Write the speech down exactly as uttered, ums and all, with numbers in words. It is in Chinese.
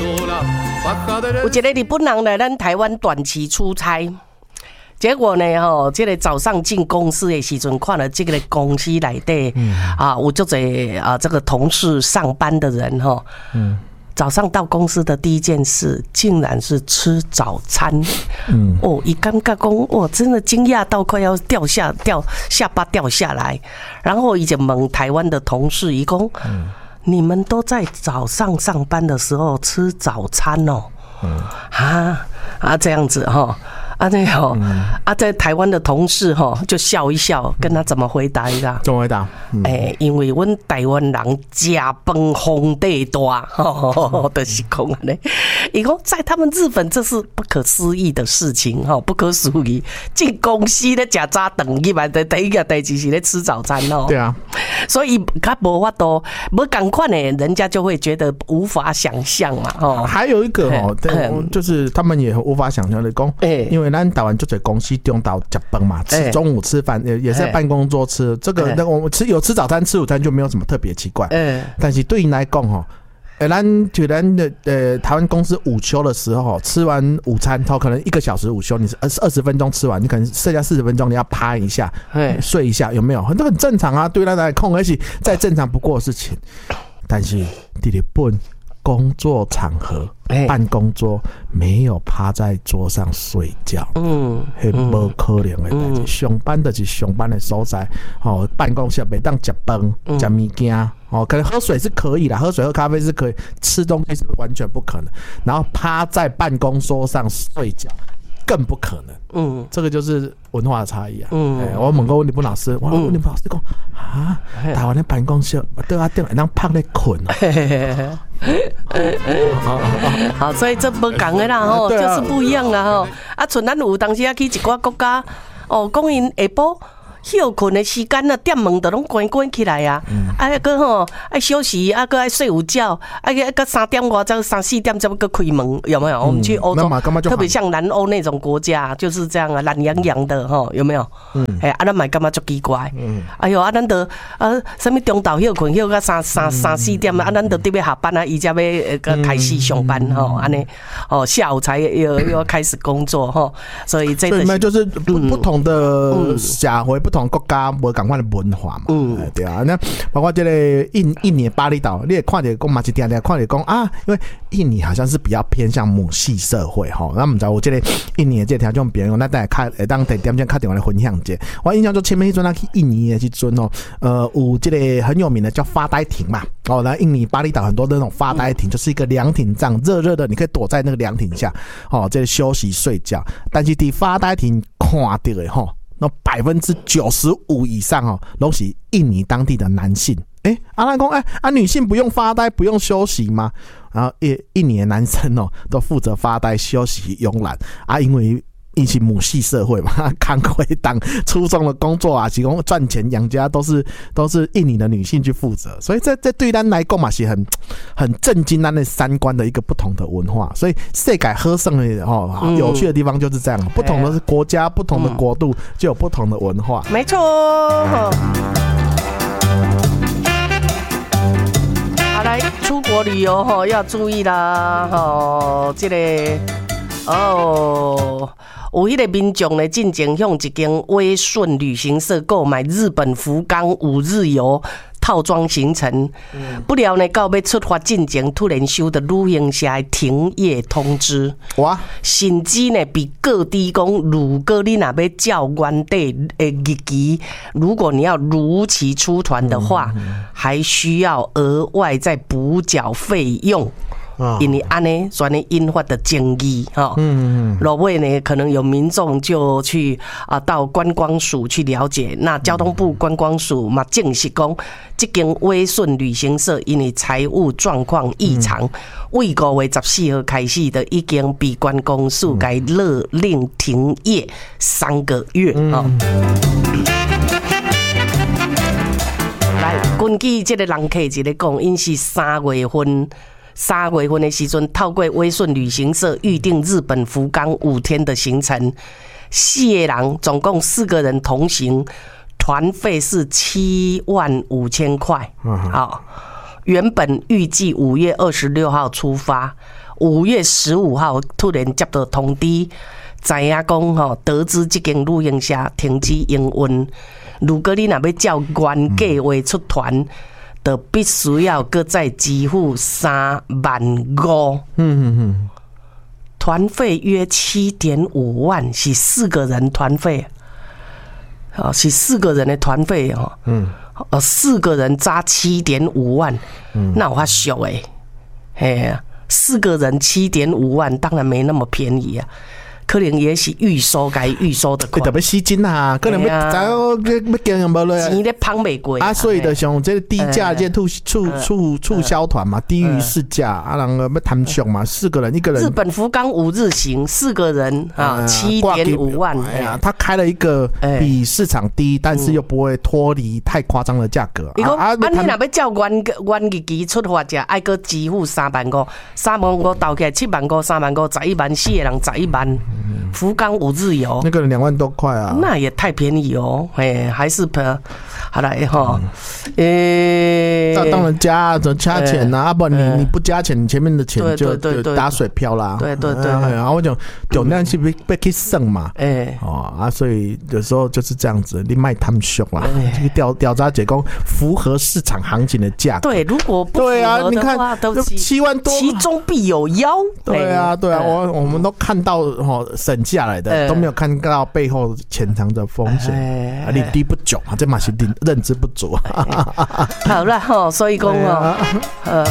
有一个日本人来咱台湾短期出差，结果呢，吼，这个早上进公司的时阵，看了这个公司内底，嗯、啊，有足侪啊，这个同事上班的人，吼，嗯。早上到公司的第一件事，竟然是吃早餐。嗯，哦，一尴尬讲，哦，真的惊讶到快要掉下掉下巴掉下来。然后一直问台湾的同事，一讲，嗯，你们都在早上上班的时候吃早餐哦？嗯，啊啊这样子哈。啊，那吼、嗯、啊，在台湾的同事吼就笑一笑，跟他怎么回答一下？ 怎么回答？哎、 嗯欸，因为阮台湾人吃饭皇帝大，吼，就是讲安尼。伊讲在他们日本这是不可思议的事情，吼，不可思议。进公司咧食早顿，伊嘛第一个代志是咧吃早餐哦。 对啊， 所以他无法度，无赶快呢，人家就会觉得无法想象嘛，哦。 还有一个哦，就是他们也无法想象的讲，因为。咱台湾就在公司中岛吃饭嘛，吃中午吃饭也也是在办公桌吃。这个那我们吃有吃早餐吃午餐就没有什么特别奇怪。但是对你来讲哈，哎，咱就咱的呃台湾公司午休的时候，吃完午餐后可能一个小时午休，你是二二十分钟吃完，你可能剩下四十分钟你要趴一下，睡一下，有没有？很多很正常啊，对咱来讲，而且再正常不过的事情。但是在日本。工作场合，办公桌没有趴在桌上睡觉，嗯，是不可能的代志。上班就是上班的所在，哦，办公室每当吃饭、吃物件，哦，可能喝水是可以啦，喝水喝咖啡是可以，吃东西是完全不可能。然后趴在办公桌上睡觉。更不可能，嗯，这个就是文化的差异啊。嗯，欸、我问过温尼本老师，我问温尼本老师讲啊，台湾的办公室对啊，对，让趴在困啊。 好，所以这不讲的啦，吼、啊，就是不一样啦，吼。啊，像咱有当时啊去一寡国家，哦，讲因下晡。休困的时间啊，店门都拢关关起来啊！啊，个吼爱休息，啊，个爱睡午觉，啊，个三点外才三四点才个开门，有没有？我们去欧洲，特别像南欧那种国家，就是这样啊，懒洋洋的哈，有没有？嗯，哎，啊，咱买干嘛就奇怪？嗯，哎呦，啊，咱得啊，什么中昼休困休到三三三四点啊，咱得特别下班啊，伊才要个开始上班哈，安尼哦，下午才又又要开始工作哈，所以这所以呢，就是不不同的社会不。不同国家无同款的文化嘛，嗯，对啊，那包括这个印印尼巴厘岛，你也看到讲嘛，一点点看到讲啊，因为印尼好像是比较偏向母系社会哈，那唔知我这个印尼的这条种朋友，那大家看，当第点钟看电话来分享者，我印象中前面一阵那去印尼的去阵哦，呃，有这个很有名的叫发呆亭嘛，哦，那印尼巴厘岛很多那种发呆亭，就是一个凉亭帐，热热的，你可以躲在那个凉亭下，哦，这个休息睡觉，但是伫发呆亭看到的吼。那百分之九十五以上哦，都是印尼当地的男性。哎、欸，阿拉公哎啊，女性不用发呆，不用休息吗？然后印印尼的男生哦，都负责发呆、休息、慵懒啊，因为一起母系社会嘛，看回当初中的工作啊，提供赚钱养家都是都是印尼的女性去负责，所以这这对咱来讲嘛是很很震惊咱的三观的一个不同的文化。所以世界喝剩的哦，嗯、有趣的地方就是这样，不同的国家、不同的国度就有不同的文化。 没错。好，来出国旅游哈要注意啦，吼，这个哦。有迄个民众呢，进前向一间威顺旅行社购买日本福冈五日游套装行程，嗯、不料呢，到要出发进前，突然收到旅行社的停业通知。哇！甚至呢，比各地讲，如果你若要照原地的日期，如果你要如期出团的话，嗯、还需要额外再补缴费用。因为安尼，所以引发的争议哈。嗯嗯。落尾呢，可能有民众就去啊到观光署去了解，那交通部观光署嘛证实讲，这间威顺旅行社因为财务状况异常，为五月十四号开始的已经被观光署该勒令停业三个月啊。嗯、来，根据这个人客一个讲，因是三月份。三月份的时阵，透过威顺旅行社预定日本福冈五天的行程，四个人总共四个人同行，团费是七万五千块。好， 原本预计五月二十六号出发，五月十五号突然接到通知，知影讲吼，得知这间旅行社停止营运。如果你若要照原计划出团，就必须要搁再支付三万五。嗯嗯嗯，团费约七点五万，是四个人团费。啊，是四个人的团费哈。嗯。呃，四个人扎七点五万，嗯，那我还小哎，嘿，四个人七点五万，当然没那么便宜啊。可能也是预收该预收的款， 特别吸金啊，可能要早要要经营无咧， 钱咧捧袂过啊，所以就像这个低价这促促促促销团嘛，低于市价啊，人个要谈凶嘛，四个人一个人。 日本福冈五日行，四个人啊，七点五万。 哎呀，他开了一个比市场低，但是又不会脱离太夸张的价格。 伊讲，啊，你若要照原原日期出发者，爱搁支付三万五，三万五倒起来七万五，三万五十一万，四个人十一万。福冈五日游， 那个人两万多块啊， 那也太便宜哦，哎，还是不，好来哈，诶， 那当然加加钱呐，啊不，你你不加钱，你前面的钱就就打水漂啦， 对对对， 然后我讲重量是被被去省嘛，哎，哦啊，所以有时候就是这样子，你卖他们凶啦，这个调调查结果符合市场行情的价格， 对，如果不符合的话，都七万多， 其中必有妖， 对啊对啊，我我们都看到哦省下来的都没有看到背后潜藏的风险，啊，你低不久啊，这嘛是认知不足。 好了哈，所以讲哦，呃，